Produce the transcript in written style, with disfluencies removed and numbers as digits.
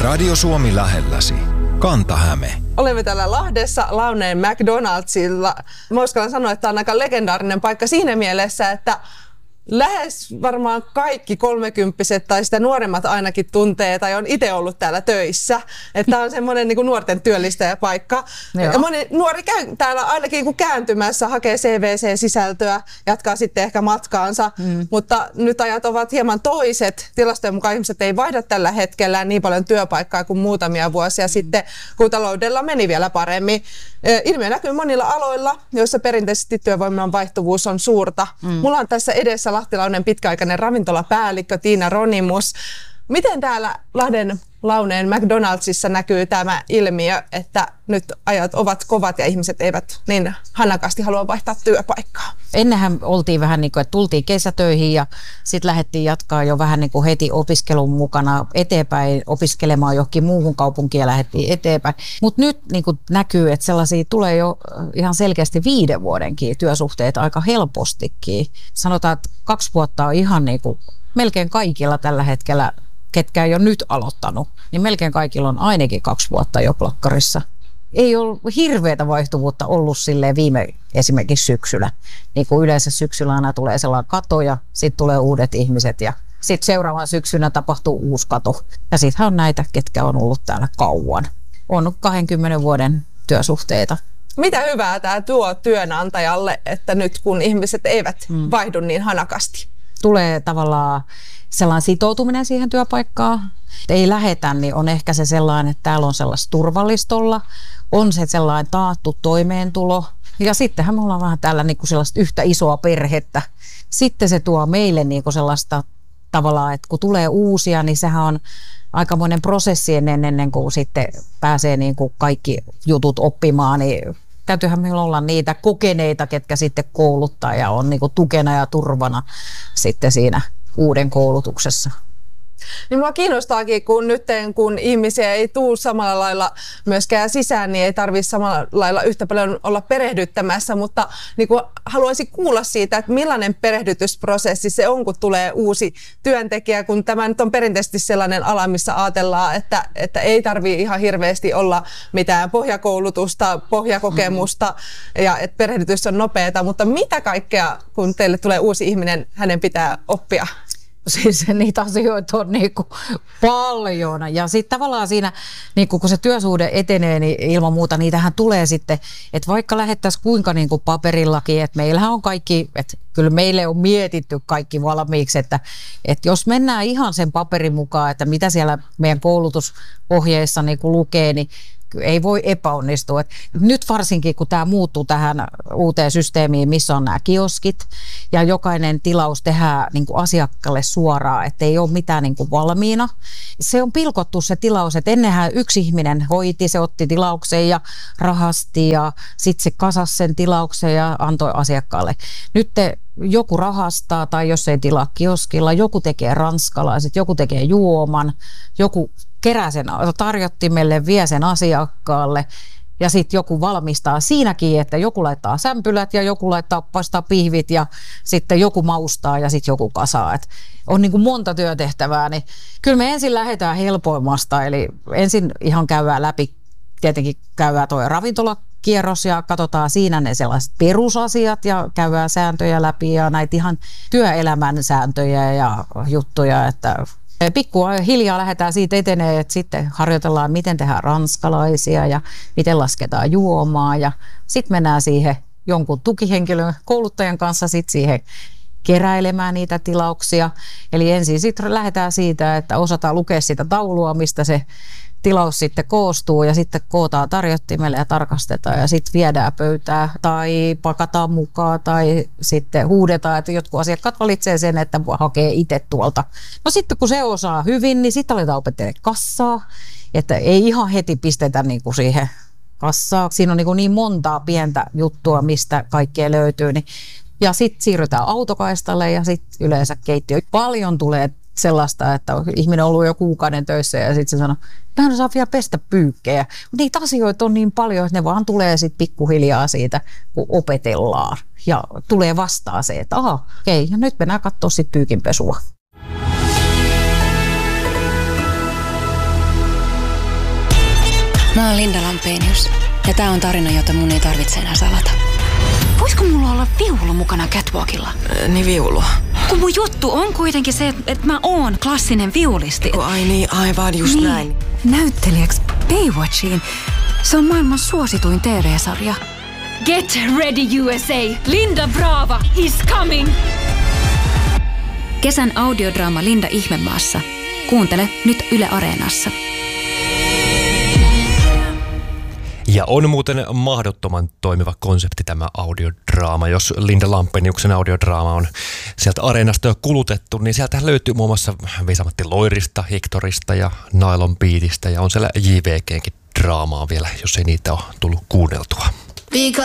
Radio Suomi lähelläsi. Kanta-Häme. Olemme täällä Lahdessa Launeen McDonaldsilla. Mä uskallan sanoa, että tämä on aika legendaarinen paikka siinä mielessä, että lähes varmaan kaikki 30-vuotiaat tai sitä nuoremmat ainakin tuntee tai on itse ollut täällä töissä. Että tämä on semmoinen niin kuin nuorten työllistäjäpaikka. Ja moni nuori käy täällä ainakin kääntymässä, hakee CVC-sisältöä, jatkaa sitten ehkä matkaansa. Mutta nyt ajat ovat hieman toiset. Tilastojen mukaan ihmiset ei vaihda tällä hetkellä niin paljon työpaikkaa kuin muutamia vuosia sitten, kun taloudella meni vielä paremmin. Ilmiö näkyy monilla aloilla, joissa perinteisesti työvoiman vaihtuvuus on suurta. Mulla on tässä edessä lahtilainen pitkäaikainen ravintolapäällikkö Tiina Ronimus. Miten täällä Lahden Launeen McDonaldsissa näkyy tämä ilmiö, että nyt ajat ovat kovat ja ihmiset eivät niin hanakasti halua vaihtaa työpaikkaa? Ennenhän oltiin vähän niin kuin, että tultiin kesätöihin ja sitten lähdettiin jatkaa jo vähän niin kuin heti opiskelun mukana eteenpäin, opiskelemaan johonkin muuhun kaupunkiin ja lähdettiin eteenpäin. Mutta nyt niin kuin näkyy, että sellaisia tulee jo ihan selkeästi 5 vuodenkin työsuhteet aika helpostikin. Sanotaan, että 2 vuotta on ihan niin kuin melkein kaikilla tällä hetkellä, ketkä ei ole nyt aloittanut, niin melkein kaikilla on ainakin 2 vuotta jo plakkarissa. Ei ole hirveätä vaihtuvuutta ollut silleen viime esimerkiksi syksyllä. Niin kuin yleensä syksyllä aina tulee sellainen kato ja sitten tulee uudet ihmiset ja sitten seuraavan syksynä tapahtuu uusi kato. Ja sittenhän on näitä, ketkä on ollut täällä kauan. On 20 vuoden työsuhteita. Mitä hyvää tämä tuo työnantajalle, että nyt kun ihmiset eivät vaihdu niin hanakasti? Tulee tavallaan sellainen sitoutuminen siihen työpaikkaan. Ei lähetä, niin on ehkä se sellainen, että täällä on sellaista turvallistolla, on se sellainen taattu toimeentulo. Ja sittenhän me ollaan vähän täällä niin kuin sellaista yhtä isoa perhettä. Sitten se tuo meille niin kuin sellaista tavallaan, että kun tulee uusia, niin sehän on aikamoinen prosessi ennen kuin sitten pääsee niin kuin kaikki jutut oppimaan, niin täytyyhän meillä olla niitä kokeneita, ketkä sitten kouluttaa ja on niin kuin tukena ja turvana sitten siinä uuden koulutuksessa. Niin minua kiinnostaakin, kun ihmisiä ei tule samalla lailla myöskään sisään, niin ei tarvitse samalla lailla yhtä paljon olla perehdyttämässä, mutta niin kuin haluaisin kuulla siitä, että millainen perehdytysprosessi se on, kun tulee uusi työntekijä, kun tämä nyt on perinteisesti sellainen ala, missä ajatellaan, että ei tarvitse ihan hirveästi olla mitään pohjakoulutusta, pohjakokemusta ja että perehdytys on nopeata, mutta mitä kaikkea, kun teille tulee uusi ihminen, hänen pitää oppia? Siis niitä asioita on niinku paljon ja sitten tavallaan siinä, niinku kun se työsuhde etenee, niin ilman muuta niitähän tulee sitten, että vaikka lähettäisiin kuinka niinku paperillakin, että meillähän on kaikki, että kyllä meille on mietitty kaikki valmiiksi, että jos mennään ihan sen paperin mukaan, että mitä siellä meidän koulutusohjeissa niinku lukee, niin ei voi epäonnistua. Et nyt varsinkin, kun tämä muuttuu tähän uuteen systeemiin, missä on nämä kioskit ja jokainen tilaus tehdään niin kuin asiakkaalle suoraan, ettei ole mitään niin kuin valmiina. Se on pilkottu se tilaus, että ennenhän yksi ihminen hoiti, se otti tilauksen ja rahasti ja sitten se kasasi sen tilauksen ja antoi asiakkaalle. Nyt joku rahastaa tai jos ei tilaa kioskilla, joku tekee ranskalaiset, joku tekee juoman, joku kerää sen tarjottimelle, vie sen asiakkaalle ja sitten joku valmistaa siinäkin, että joku laittaa sämpylät ja joku paistaa pihvit ja sitten joku maustaa ja sitten joku kasaa. Et on niin kuin monta työtehtävää, niin kyllä me ensin lähdetään helpoimmasta, eli ensin ihan käydään läpi, tietenkin käydään tuo ravintolakierros ja katsotaan siinä ne sellaiset perusasiat ja käydään sääntöjä läpi ja näitä ihan työelämän sääntöjä ja juttuja, että pikkuhiljaa lähdetään siitä etenee, että sitten harjoitellaan, miten tehdään ranskalaisia ja miten lasketaan juomaa ja sitten mennään siihen jonkun tukihenkilön kouluttajan kanssa sitten siihen keräilemään niitä tilauksia. Eli ensin sitten lähdetään siitä, että osataan lukea sitä taulua, mistä se tilaus sitten koostuu ja sitten kootaan tarjottimelle ja tarkastetaan ja sitten viedään pöytää tai pakataan mukaan tai sitten huudetaan, että jotkut asiakkaat valitsee sen, että hakee itse tuolta. No sitten kun se osaa hyvin, niin sitten aletaan opettelemaan kassaa, että ei ihan heti pistetä niin kuin siihen kassaan. Siinä on niin montaa pientä juttua, mistä kaikkea löytyy. Ja sitten siirrytään autokaistalle ja sitten yleensä keittiö. Paljon tulee sellaista, että ihminen on ollut jo kuukauden töissä ja sitten se sanoo, että hän saa vielä pestä pyykkejä. Niitä asioita on niin paljon, että ne vaan tulee sitten pikkuhiljaa siitä, kun opetellaan. Ja tulee vastaan se, että okei, ja nyt mennään katsoa sitten pyykinpesua. Mä oon Linda Lampenius ja tää on tarina, jota mun ei tarvitse enää salata. Voisiko mulla olla viulu mukana catwalkilla? Niin viulu. Kun mun juttu on kuitenkin se, että mä oon klassinen viulisti. Ai niin, aivan just niin. näin. Näyttelijäksi Baywatchiin. Se on maailman suosituin TV-sarja. Get ready USA! Linda Brava is coming! Kesän audiodraama Linda Ihmemaassa. Kuuntele nyt Yle Areenassa. Ja on muuten mahdottoman toimiva konsepti tämä audiodraama. Jos Linda Lampeniuksen audiodraama on sieltä Areenasta jo kulutettu, niin sieltä löytyy muun muassa Vesa-Matti Loirista, Hectorista ja Nylon Beatistä. Ja on siellä JVG:nkin draamaa vielä, jos ei niitä ole tullut kuunneltua.